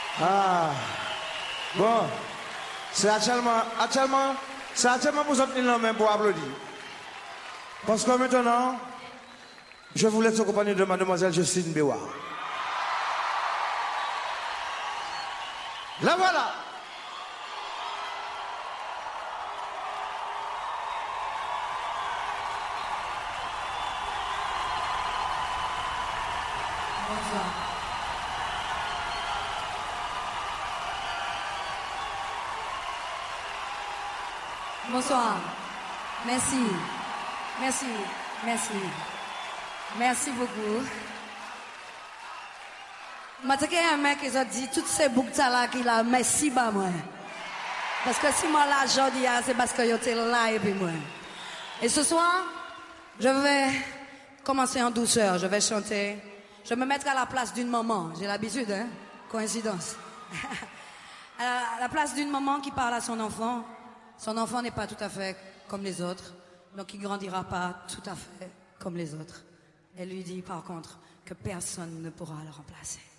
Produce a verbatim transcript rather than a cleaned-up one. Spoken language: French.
Ah. Bon. C'est actuellement, actuellement, c'est actuellement pour sortir la main pour applaudir. Parce que maintenant, je vous laisse accompagner de mademoiselle Justine Béwa. La voilà. Bonsoir. Bonsoir. Merci. Merci. Merci. Merci beaucoup. Moi, tu un mec qui a dit toutes ces boucles là qu'il a merci bah moi. Parce que si moi là aujourd'hui c'est parce que j'étais là et puis moi. Et ce soir, je vais commencer en douceur, je vais chanter. Je vais me mettre à la place d'une maman, j'ai l'habitude hein, coïncidence. À la place d'une maman qui parle à son enfant. Son enfant n'est pas tout à fait comme les autres, donc il grandira pas tout à fait comme les autres. Elle lui dit par contre que personne ne pourra le remplacer.